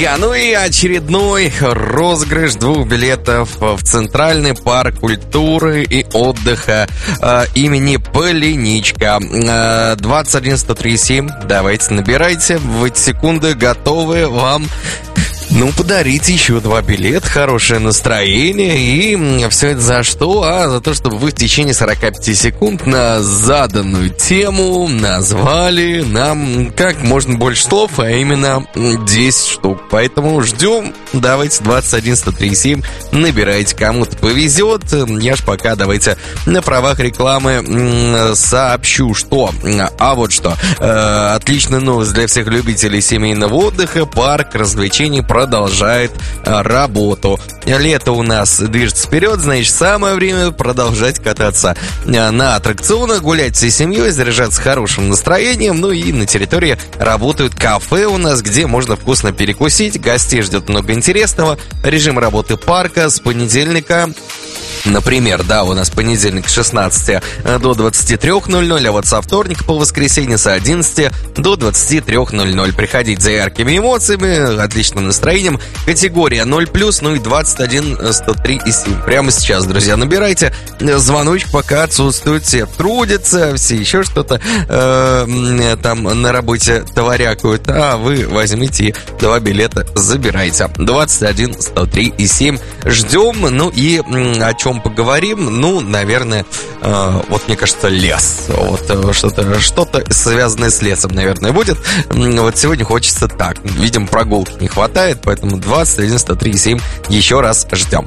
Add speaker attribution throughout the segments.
Speaker 1: друзья, ну и очередной розыгрыш 2 билетов в Центральный парк культуры и отдыха имени Полиничка. 21-103-7. Давайте, набирайте. В эти секунды готовы вам... подарить еще 2 билета, хорошее настроение. И все это за что? За то, чтобы вы в течение 45 секунд на заданную тему назвали нам как можно больше слов, а именно 10 штук. Поэтому ждем. Давайте 21-103-7. Набирайте, кому-то повезет. Я ж пока давайте на правах рекламы сообщу, что... вот что. Отличная новость для всех любителей семейного отдыха. Парк развлечений продолжает работу. Лето у нас движется вперед, значит, самое время продолжать кататься на аттракционах, гулять всей семьей, заряжаться хорошим настроением. Ну и на территории работают кафе у нас, где можно вкусно перекусить. Гостей ждет много интересного. Режим работы парка с понедельника. Например, у нас понедельник с 16 до 23:00, а вот со вторника по воскресенье с 11 до 23:00. Приходить за яркими эмоциями, отличным настроением. Категория 0+, и 21-103-7. Прямо сейчас, друзья, набирайте. Звоночек пока отсутствует, все трудятся, все еще что-то там на работе товарякают, а вы возьмите и 2 билета забирайте. 21-103-7. Ждем, и о чем поговорим? Наверное, мне кажется, лес. Что-то связанное с лесом, наверное, будет. Сегодня хочется так. Видим, прогулки не хватает, поэтому 21-103-7 еще раз ждем.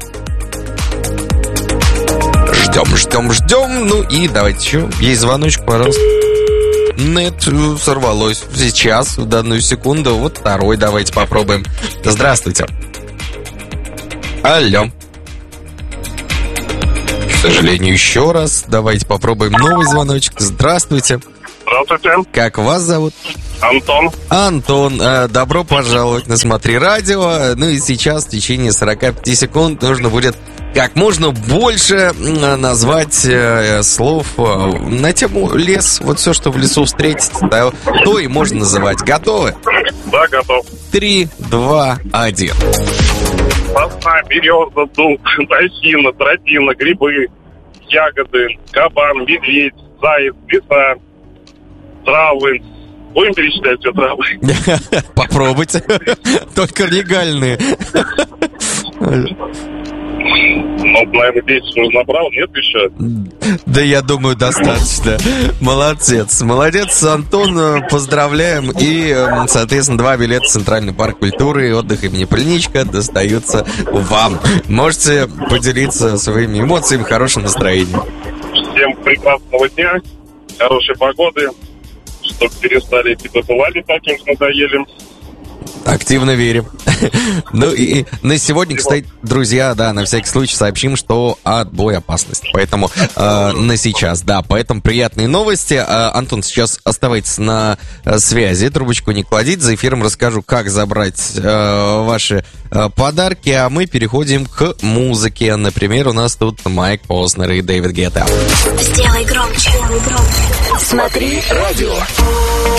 Speaker 1: Ждем. И давайте еще. Есть звоночек, пожалуйста. Нет, сорвалось. Сейчас, в данную секунду. Второй давайте попробуем. Здравствуйте. Алло. К сожалению, еще раз. Давайте попробуем новый звоночек. Здравствуйте.
Speaker 2: Здравствуйте.
Speaker 1: Как вас зовут?
Speaker 2: Антон.
Speaker 1: Добро пожаловать на «Смотри радио». И сейчас в течение 45 секунд нужно будет как можно больше назвать слов на тему лес. Все, что в лесу встретите, то и можно называть. Готовы?
Speaker 2: Да, готов.
Speaker 1: 3, 2, 1.
Speaker 2: Сосна, береза, дуб, осина, тропина, грибы, ягоды, кабан, медведь, заяц, лиса, травы. Будем перечислять все травы?
Speaker 1: Попробуйте. Только легальные.
Speaker 2: Наверное, 10 уже набрал, нет еще?
Speaker 1: Да, я думаю, достаточно. Молодец, Антон, поздравляем. И, соответственно, 2 билета в Центральный парк культуры и отдыха имени Полиничка достаются вам. Можете поделиться своими эмоциями, хорошим настроением.
Speaker 2: Всем прекрасного дня, хорошей погоды, чтобы перестали эти татуали таким надоели.
Speaker 1: Активно верим. И на сегодня, кстати, друзья, на всякий случай сообщим, что отбой опасности. Поэтому на сейчас, поэтому приятные новости. Антон, сейчас оставайтесь на связи, трубочку не кладите. За эфиром расскажу, как забрать ваши подарки, а мы переходим к музыке. Например, у нас тут Майк Познер и Дэвид Гетта.
Speaker 3: Сделай громче. Смотри радио.